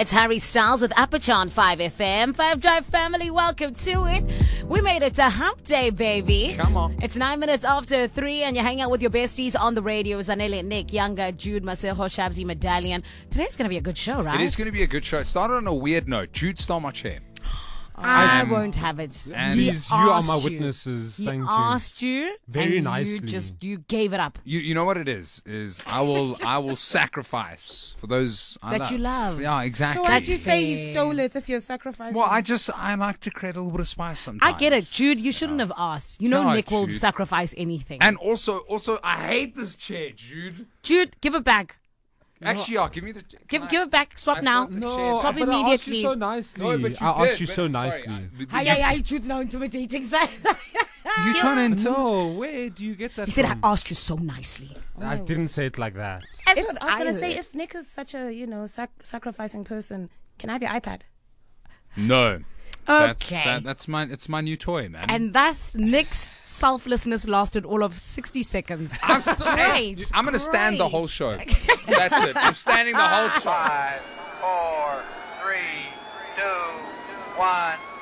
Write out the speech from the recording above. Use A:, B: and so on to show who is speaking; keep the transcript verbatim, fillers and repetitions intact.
A: It's Harry Styles with Aperture on five F M. five Drive family, welcome to it. We made it to Hump Day, baby.
B: Come on.
A: It's nine minutes after three, and you're hanging out with your besties on the radio. Zanele, Nick, Younger, Jude, Masejo, Shabzi, Medallion. Today's going to be a good show, right?
B: It is going to be a good show. It started on a weird note. Jude stole my chair.
A: I
B: Um,
A: won't have it.
B: and
A: He
C: Please, you are my
A: asked you.
C: witnesses.
A: He
C: Thank you.
A: asked you,
C: Very
A: and
C: nicely.
A: you just you gave it up.
B: You you know what it is? Is I will I will sacrifice for those I
A: That you love.
B: Yeah, exactly.
D: So why did you
A: That's
D: say he
A: fair.
D: stole it if you're sacrificing?
B: Well, I just I like to create a little bit of spice sometimes.
A: I get it, Jude. You shouldn't have asked. You know,
B: No,
A: Nick will
B: Jude.
A: sacrifice anything.
B: And also also I hate this chair, Jude.
A: Jude, give it back.
B: Actually, yeah, give me the
A: Give
B: can I-
A: give it back. Swap
B: I
A: now.
B: swap the
C: No,
B: chair?
A: Swap
C: but I asked
A: immediately.
C: you so nicely.
B: No, but you
C: I
B: did,
C: asked you
B: but-
C: so
B: sorry,
C: nicely.
B: I- but-
D: Hi, hi, hi, Jude's now intimidating.
B: You trying to
C: No, where do you get that
A: He said, I
C: from?
A: asked you so nicely.
C: I didn't say it like that.
A: That's
D: If,
A: what
D: I was gonna
A: heard.
D: say, if Nick is such a you know sac- sacrificing person, can I have your iPad?
B: No. That's,
A: Okay.
B: that, that's my it's my new toy, man.
A: And thus, Nick's selflessness lasted all of sixty seconds.
B: I'm still hey,
A: Great,
B: I'm gonna stand the
A: great.
B: whole show. That's it. I'm standing the whole show.
E: Five, four, three, two, one.